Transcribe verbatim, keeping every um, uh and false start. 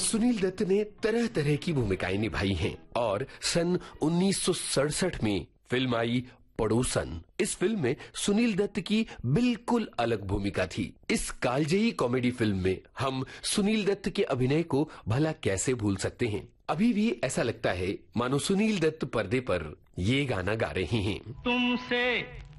सुनील दत्त ने तरह तरह की भूमिकाएं निभाई हैं और सन उन्नीस सौ सड़सठ में फिल्म आई पड़ोसन। इस फिल्म में सुनील दत्त की बिल्कुल अलग भूमिका थी। इस कालजयी कॉमेडी फिल्म में हम सुनील दत्त के अभिनय को भला कैसे भूल सकते हैं। अभी भी ऐसा लगता है मानो सुनील दत्त पर्दे पर ये गाना गा रहे हैं। तुमसे